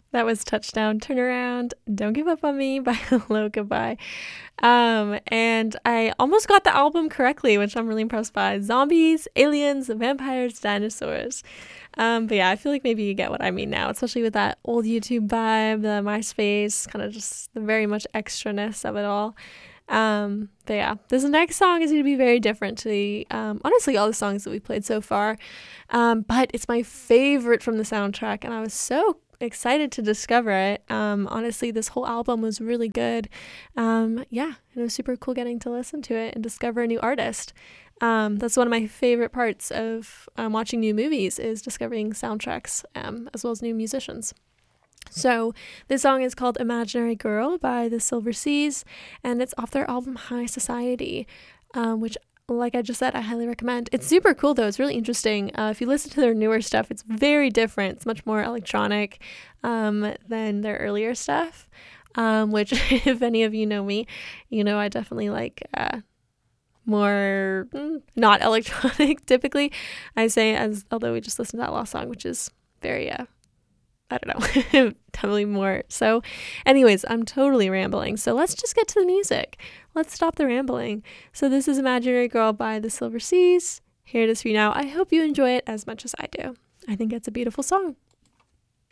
That was Touchdown, Turn Around, Don't Give Up on Me by Hello Goodbye. And I almost got the album correctly, which I'm really impressed by. Zombies, aliens, vampires, dinosaurs. But yeah, I feel like maybe you get what I mean now, especially with that old YouTube vibe, the MySpace, kind of just the very much extraness of it all. But yeah, this next song is going to be very different to the, honestly, all the songs that we played so far. But it's my favorite from the soundtrack, and I was so excited to discover it. Honestly, this whole album was really good. Yeah, it was super cool getting to listen to it and discover a new artist. That's one of my favorite parts of watching new movies is discovering soundtracks as well as new musicians. So this song is called Imaginary Girl by the Silver Seas, and it's off their album High Society, which, like I just said, I highly recommend. It's super cool though. It's really interesting. If you listen to their newer stuff, it's very different. It's much more electronic than their earlier stuff, which if any of you know me, you know I definitely like more not electronic typically. I say, as although we just listened to that last song, which is very I don't know, definitely more. So anyways, I'm totally rambling. So let's just get to the music. Let's stop the rambling. So this is Imaginary Girl by the Silver Seas. Here it is for you now. I hope you enjoy it as much as I do. I think it's a beautiful song.